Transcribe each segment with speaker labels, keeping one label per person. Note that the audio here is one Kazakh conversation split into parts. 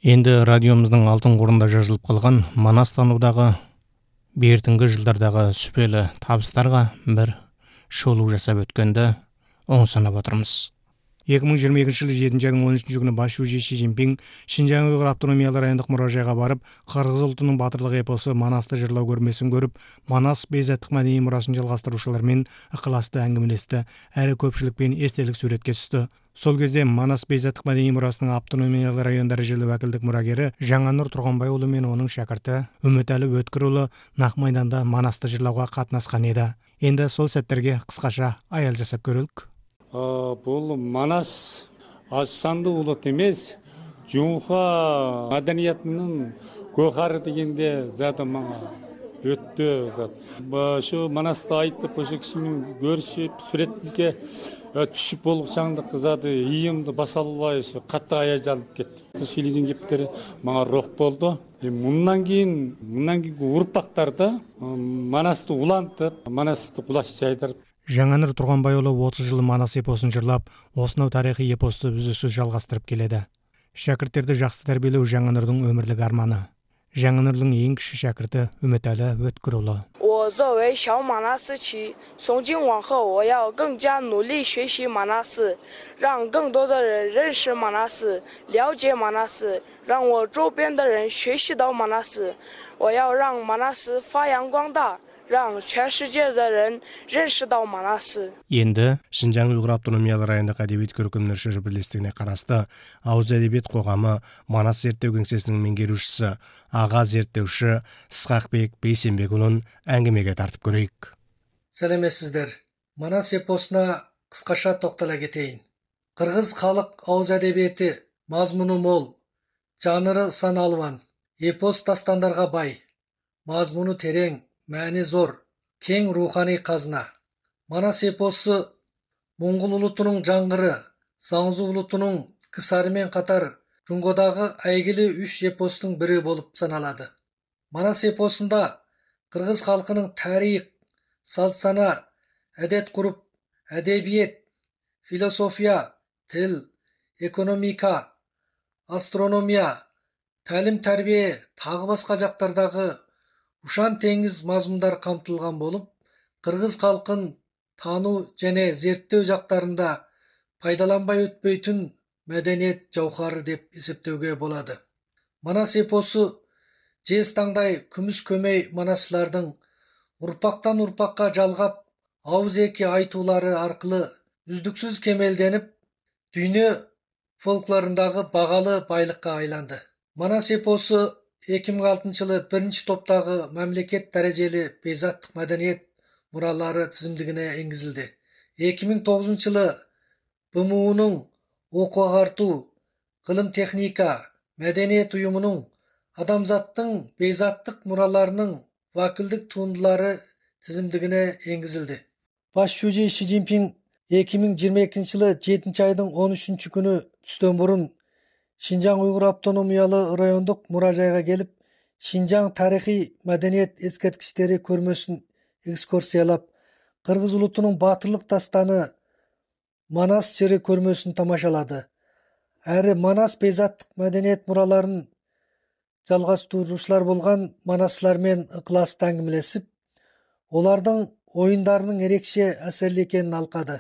Speaker 1: Енді радиомыздың алтын қорында жазылып қалған Манас танудағы бертінгі жылдардағы сүпелі табыстарға бір шолу жасап өткенді оң санап отырмыз. 2022 жылы 7 айдың 13 күні бас шөже Си Цзиньпин Шинжаң Уйғур автономиялы райондық мұражайға барып, қырғыз ұлтының батырлық эпосы Манасты жырлау көрмесін көріп, Манас бейзаттық мәдени мұрасын жалғастырушылармен ықыласты әңгімелесті, әрі көпшілікпен естелік суретке түсті. Сол кезде Манас бейзаттық мәдени мұрасының автономиялы райондар жайлы уәкілдік мұрагері Жаңанұр Тұрғанбайұлы мен оның шәкірті Үмітәлі Өткірұлы нақ майданда Манасты жырлауға қатынасқан еді. Енді сол сәттерге қысқаша аял жасап көрелік.
Speaker 2: Бұл Манас аз санды ұлт емес, Жоңға мәдениетінің көқары дегенде заты маңа өтті зат. Шу Манасты айтып, осы кісімен көрісіп, суретке түсіп болып шаңдық заты иымды басалбай, қатты аяжалып кетті. Сөйлеген кептері маңа роқ болды. Мұнан кейін ұрпақтарды Манасты ұлантып, Манасты құлаш жайдырып.
Speaker 1: Жаңанұр Тұрғанбайұлы 30 жыл Манас эпосын жырлап, осынау тарихи эпосты үздіксіз жалғастырып келеді. Шәкірттерді жақсы тәрбиелеу Жаңанұрдың өмірлік арманы. Жаңанұрдың ең кіші шәкірті Үмітәлі Өткірұлы.
Speaker 3: 我作为小马纳斯旗，从今往后我要更加努力学习马纳斯，让更多的人认识马纳斯，了解马纳斯，让我周边的人学习到马纳斯。我要让马纳斯发扬光大，让全世界的人认识到马纳斯。
Speaker 1: Енді Шинжаң Уйғур автономиялы райондық әдебиет көркемдер бірлестігіне қарасты Ауыз әдебиет қоғамы Манас зерттеу кеңсесінің меңгерушісі, аға зерттеуші Ысқақбек Бейсенбекұлын әңгімеге тартып көрейік.
Speaker 4: Сәлеметсіздер. Манас эпосына қысқаша тоқтала кетейін. Қырғыз халық ауыз әдебиеті мазмұны мол, жанры сан алуан, эпос дастандарға бай, мазмұны терең, мәні зор, кең рухани қазына. Манас эпосы Моңғол ұлытының жаңғыры, Заңзу ұлытының кысарымен қатар Жұңғодағы әйгілі үш эпостың бірі болып саналады. Манас эпосында қырғыз халқының тарих, салт-сана, әдет-ғұрып, әдебиет, философия, тіл, экономика, астрономия, тәлім-тәрбие, тағы басқа жақтардағы ұшан теңіз мазмұндар қамтылған болып, қырғыз халқын тану және зерттеу жақтарында пайдаланбай өтпейтін мәдениет жауһары деп есептеуге болады. Манас эпосы жез таңдай күміс көмей манаслардың ұрпақтан ұрпаққа жалғап, ауызекі айтулары арқылы үздіксіз кемелденіп, дүние фольклорындағы бағалы байлыққа айланды. Манас эпосы 2006 жылы бірінші топтағы мемлекет дәрежелі бейзаттық мәдениет мұралары тізімдігіне енгізілді. 2009 жылы БМУ-ның оқу-ағарту, ғылым-техника, мәдениет ұйымының адамзаттың бейзаттық мұраларының вакілдік туындылары тізімдігіне енгізілді. Бас шөже Си Цзиньпин 2022 жылы 7 айдың 13 күні түстен бұрын Шинжаң Уйғур автономиялы райондық мұражайға келіп, Шинжаң тарихи мәдениет ескерткіштері көрмесін экскурсиялап, қырғыз ұлытының батырлық дастаны Манас жыры көрмесін тамашалады. Әрі Манас бейзаттық мәдениет мұраларын жалғастырушылар болған манаслармен ықыласты әңгімелесіп, олардың ойындарының ерекше әсерлі екенін алқады.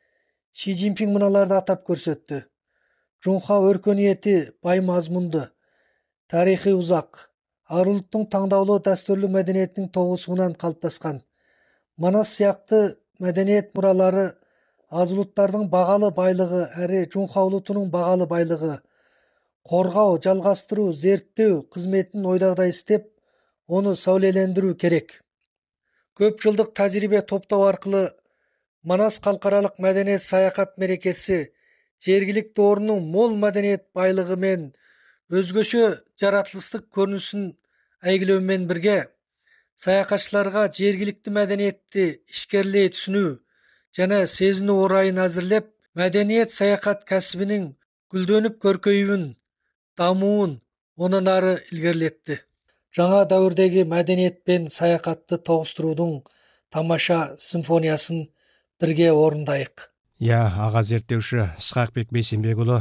Speaker 4: Си Цзиньпин мыналарды атап көрсетті. Жоңға өркениеті бай мазмұнды, тарихи ұзақ, ар ұлттың таңдаулы дәстүрлі мәдениетінің тоғысуынан қалыптасқан. Манас сияқты мәдениет мұралары аз ұлттардың бағалы байлығы әрі Жоңға ұлтының бағалы байлығы, қорғау, жалғастыру, зерттеу қызметін ойдағыдай істеп, оны сәулелендіру керек. Көп жылдық тәжірибе топтау арқылы Манас халықаралық мәдениет саяхат мерекесі жергілікті орынның мол мәдениет байлығы мен өзгөше жаратылыстық көрінісін әйгілеумен бірге, саяхатшыларға жергілікті мәдениетті ішкерлей түсіну және сезіну орайын әзірлеп, мәдениет саяхат кәсібінің гүлденіп көркеюін, дамуын онан ары ілгерілетті. Жаңа дәуірдегі мәдениет пен саяхатты тоғыстырудың тамаша симфониясын бірге орындайық.
Speaker 1: Аға зерттеуші Ысқақбек Бейсенбекұлы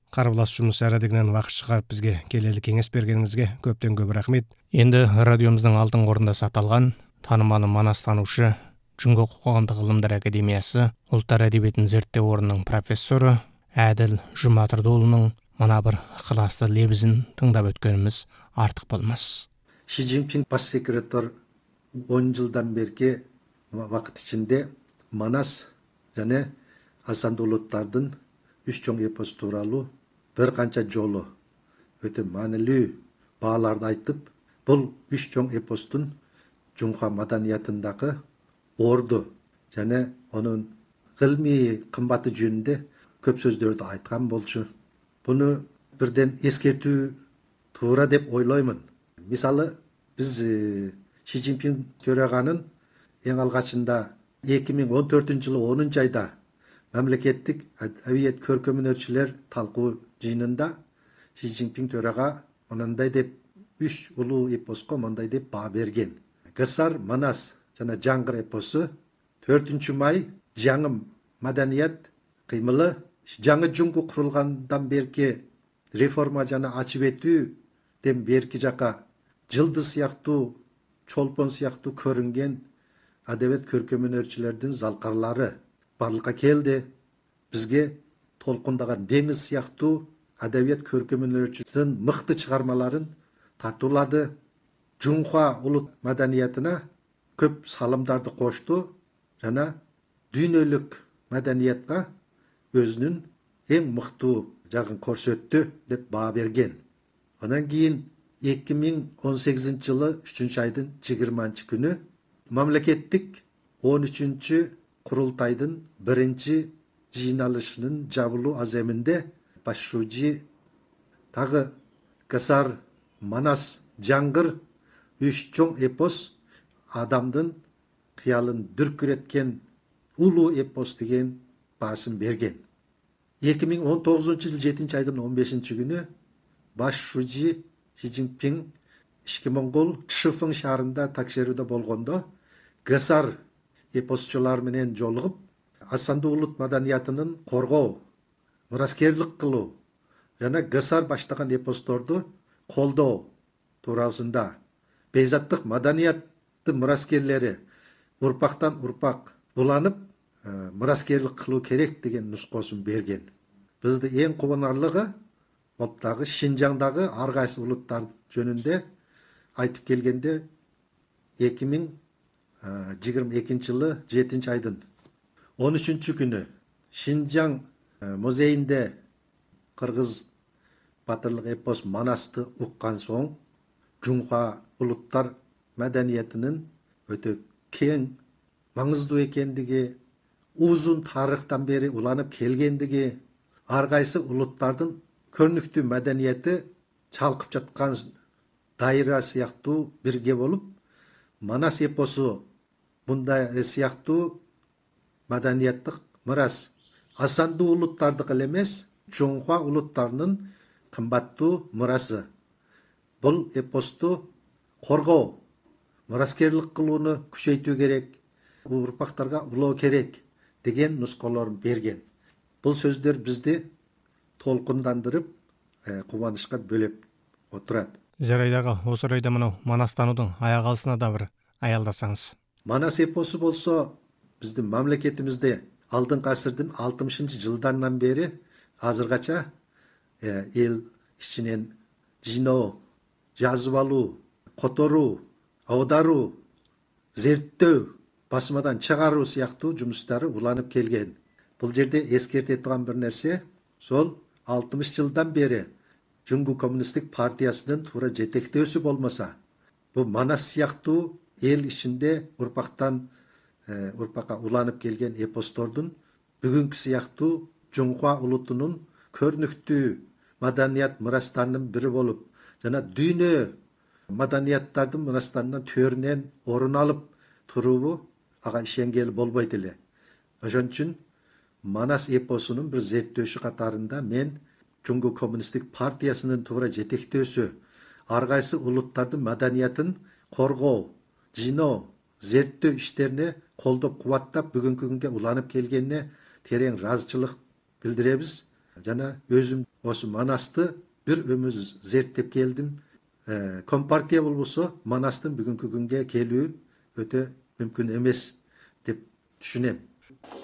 Speaker 1: Қарбылас жұмыс әрәдігінен вақыт шығарып бізге келелі кеңес бергеніңізге көптен көп рахмет. Енді радиомыздың алтын қорында саталған танымалы манастанушы Жүнгө қоғамдық ғылымдар академиясы ұлттар әдебиетін зерттеу орнының профессоры Әділ Жұматырдыұлының мына бір ықыласты лебізін тыңдап өткеніміз артық болмас.
Speaker 5: Ши Цзиньпин бас секретар 10 жылдан бергі вақыт ішінде Манас және Асанды ұлттардың үш чоң эпос туралы бір қанша жолы өте мәнілі бағаларды айтып, бұл үш чоң эпостың Жоңға маданиятындағы орды және оның ғылми қымбаты жөнінде көп сөздерді айтқан болшы. Бұны бірден ескерту тура деп ойлаймын. Мысалы, біз Ши Цзиньпин төрағаның ең алғашында 2014 жылы 10 айда мемлекеттік әдебиет көркемөнершілер талқы жиынында Ши Цзиньпин төраға мынандай деп үш ұлы эпосқа мынандай деп баға берген. Гасар, Манас және Жаңғыр эпосы 4 май жаңы мәдениет қимылы жаңы жүңгі құрылғандан берке реформа және ашып ету дем берке жаққа жылды сияқты, чолпон сияқты көрінген әдебиет көркемөнершілердің залқарлары барлыққа келді. Бізге толқындаған деңіз сияқты әдебиет көркемөнершілердің мықты шығармаларын тартулады. Жоңға ұлт мәдениетіне көп салымдарды қошты және дүниелік мәдениетқа өзінің ең мықты жағын көрсетті деп баға берген. Онан кейін 2018 жылы 3 айдың 20 күні мемлекеттік 13-ші құрылтайдың бірінші жиналышының жабылу аземінде басшыжы тағы Гасар, Манас, Жаңғыр үш чоң эпос адамдың қиялын дүркіреткен ұлы эпос деген басын берген. 2019 жыл 7 айдың 15 күні басшыжы Ши Цзиньпин ішкі Моңғол Чжифың шаарында тәкшеруде болғанда Гасар эпосчыларменен жолығып, Асанды ұлт маданиятының қорғау, мұраскерлік қылу және Гасар баштаған эпосторды қолдау турасында бейзаттық маданиятты мұраскерлері ұрпақтан ұрпақ уланып, мұраскерлік қылу керек деген нұсқасын берген. Бізді ең қуанарлығы оптағы Шинжаңдағы арғайсы ұлттар жөнінде айтып келгенде 2022 жылы 7 айдың 13 күні Шинжаң музейінде қырғыз батырлық эпос Манасты ұққан соң Жоңға ұлттар мәдениетінің өте кең маңызды екендігі, uzun tarixten beri ulanıp kelgendigi, argaysı ulutlardın körnüktü medeniyeti çalkıp жатқан daira siyahtı birge bolup, Manas eposu bunda siyahtı medeniyetlik miras Asandı ulutlardık elemez, Жоңға улуттарының қымбатты мұрасы. Бұл эпосты қорғау, мұраскерлік қылуыны күшейту керек, ұрпақтарға ұлау керек деген нұсқаларын берген. Бұл сөздер бізді толқындандырып, қуанышқа бөлеп отырады.
Speaker 1: Жарайдағы осы орайда мынау Манастанудың аяқ алысына да бір аялдасаңыз.
Speaker 5: Манас эпосы болса, біздің мемлекетімізде алдыңғы ғасырдың 60 жылдарынан бері азырғача ел ішінен жинау, жазып алу, котору, аудару, зерттеу, басмадан шығару сияқты жұмыстары уланып келген. Бұл жерде ескертетін бір нәрсе, сол 60 жылдан бері Жүңгү коммунистік партиясының тура жетектеусі болмаса, бұл Манас сияқты ел ішінде ұрпаққа уланып келген эпостордың бүгінгі сияқты Жоңға ұлтының көрнікті маданият мұрастарының бірі болып, жана дүйнө маданияттардың мұрастарынан төрінен орын алып тұруы аға ішенгелі болбайды еле. Ошон үчүн Манас эпосунун бір зерттөөшү катарында мен Жоңгу коммунистик партиясынын туура жетектөөсү, аргайсы улуттардын маданиятын коргоо, жиноо, зерттөө иштерине колдоп кубаттап бүгүнкү күнгө уланып келгенине терең ыраазычылык билдиребиз. Жана өзüm осы Манасты bir ömüz zerttep geldim. Kompartiya bolboso Manastın bugünkü günge kelүү öte mümkün emes dep düşünem.